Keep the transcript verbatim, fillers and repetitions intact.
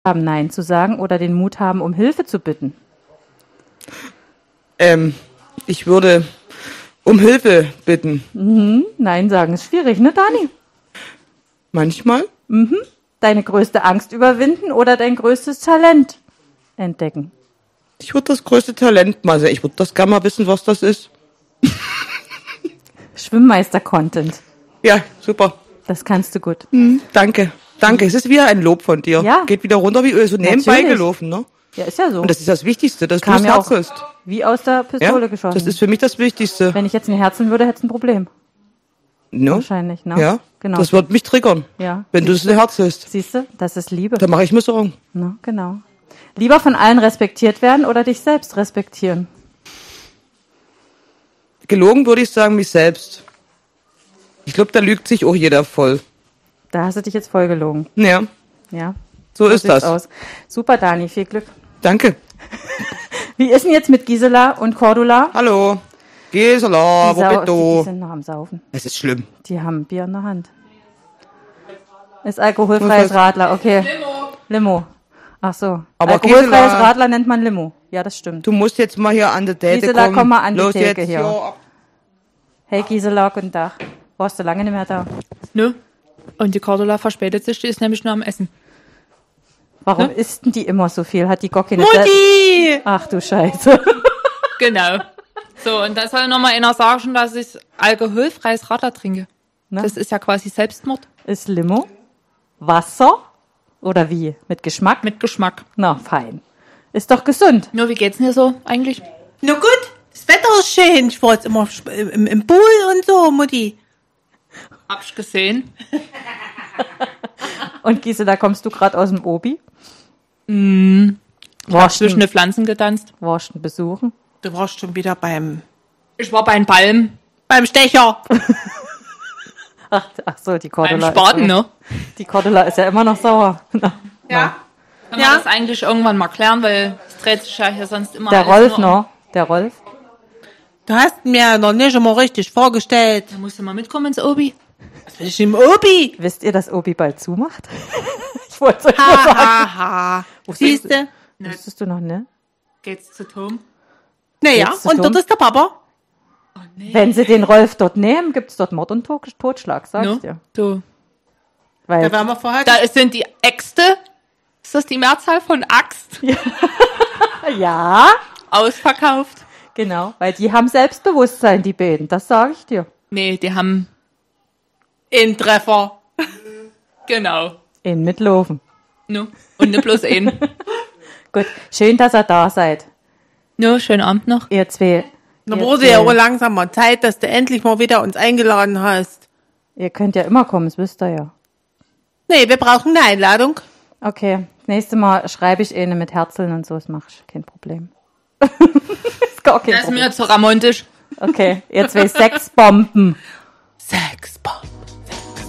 haben, Nein zu sagen oder den Mut haben, um Hilfe zu bitten? Ähm, ich würde um Hilfe bitten. Mhm. Nein sagen ist schwierig, ne, Dani? Manchmal. Mhm. Deine größte Angst überwinden oder dein größtes Talent entdecken? Ich würde das größte Talent mal sehen. Ich würde das gerne mal wissen, was das ist. Schwimmmeister-Content. Ja, super. Das kannst du gut. Mhm, danke. Danke. Es ist wieder ein Lob von dir. Ja. Geht wieder runter wie Öl. So nebenbei Natürlich. gelaufen, ne? Ja, ist ja so. Und das ist das Wichtigste, dass Kam du das ja Herz auch hast. wie aus der Pistole Ja? geschossen. Das ist für mich das Wichtigste. Wenn ich jetzt ein Herzen würde, hätte es ein Problem. Ne? Wahrscheinlich, ne? Ja, Genau. das wird mich triggern, Ja. wenn du das Herz hast. Siehst du, das ist Liebe. Da mache ich mir Sorgen. Ne? Genau. Lieber von allen respektiert werden oder dich selbst respektieren? Gelogen würde ich sagen, mich selbst. Ich glaube, da lügt sich auch jeder voll. Da hast du dich jetzt voll gelogen. Ja, Ja. so ist sieht's das. Aus. Super, Dani, viel Glück. Danke. Wie ist denn jetzt mit Gisela und Cordula? Hallo. Gisela, Die wo Sau- bist die, die du? sind noch am Saufen. Es ist schlimm. Die haben Bier in der Hand. Ist alkoholfreies Was heißt- Radler, okay. Limo. Limo. Ach so. Aber alkoholfreies Gisela- Radler nennt man Limo. Ja, das stimmt. Du musst jetzt mal hier an die Date Gisela, kommen. komm mal an die Los Theke jetzt hier. hier. Hey Gisela, guten Tag. Warst du lange nicht mehr da? Nö. Und die Cordula verspätet sich, die ist nämlich nur am Essen. Warum Ne? isst denn die immer so viel? Hat die Gocki nicht... Mutti! Ach du Scheiße. Genau. So, und da soll nochmal einer sagen, dass ich alkoholfreies Radler trinke. Ne? Das ist ja quasi Selbstmord Ist Limo? Wasser? Oder wie? Mit Geschmack? mit Geschmack. Na, fein. Ist doch gesund. Nur, wie geht's denn dir so eigentlich? Na gut, das Wetter ist schön. Ich war jetzt immer sp- im, im Pool und so, Mutti. Hab ich gesehen. Und Gisela, kommst du gerade aus dem Obi? Mm. Hab Warst zwischen du den Pflanzen getanzt. warst du besuchen? Du warst schon wieder beim, Ich war beim Balm, beim Stecher. Ach, ach so, die beim Cordula. Spaten, ist, ne? Die Cordula ist ja immer noch sauer. Ja. Können Ja. wir das eigentlich irgendwann mal klären, weil es dreht sich ja hier sonst immer Der alles Rolf nur um- noch. Der Rolf. Du hast mir noch nicht einmal richtig vorgestellt. Da musst du mal mitkommen ins Obi. Was will ich im Obi? Wisst ihr, dass Obi bald zumacht? Ich wollte es euch nur Ha, sagen. ha, ha. Siehste? Wusstest du noch, ne? Geht's zu Tom? Naja, Geht's zu und dumm? dort ist der Papa. Wenn sie den Rolf dort nehmen, gibt es dort Mord und Tod- Totschlag, sag No? ich dir. Du. Weil, Da werden wir vorher. Da sind die Äxte. Ist das die Mehrzahl von Axt? ja, Ausverkauft. genau. Weil die haben Selbstbewusstsein, die beiden. Das sage ich dir. Nee, die haben, In Treffer. genau. In mitlaufen. No. Und nicht bloß einen. Gut, schön, dass ihr da seid. No, schönen Abend noch. Ihr zwei. Da ihr wurde ja zwei. auch langsam mal Zeit, dass du endlich mal wieder uns eingeladen hast. Ihr könnt ja immer kommen, das wisst ihr ja. Nee, wir brauchen eine Einladung. Okay, das nächste Mal schreibe ich eine mit Herzeln und so, das mache ich, kein Problem. ist gar kein Das ist Problem. mir zu ramontisch. Okay, ihr zwei Sexbomben.